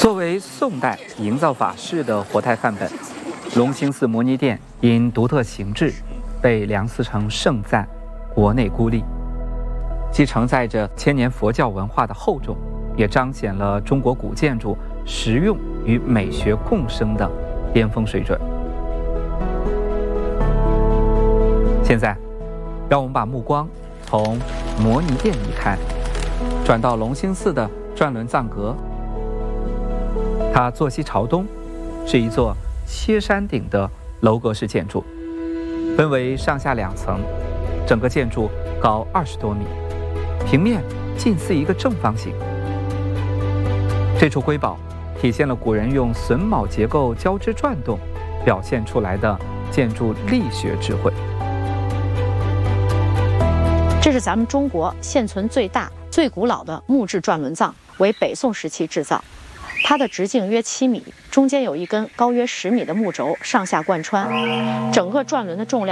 作为宋代营造法式的活态范本，隆兴寺摩尼殿因独特形制，被梁思成盛赞国内孤立，既承载着千年佛教文化的厚重，也彰显了中国古建筑实用与美学共生的巅峰水准。现在，让我们把目光从摩尼殿一看，转到隆兴寺的转轮藏阁。它坐西朝东，是一座切山顶的楼阁式建筑，分为上下2层，整个建筑高20多米，平面近似一个正方形。这处瑰宝体现了古人用榫卯结构交织转动表现出来的建筑力学智慧。 这是咱们中国现存最大、最古老的木质转轮藏，为北宋时期制造。它的直径约7米，中间有一根高约10米的木轴上下贯穿，整个转轮的重量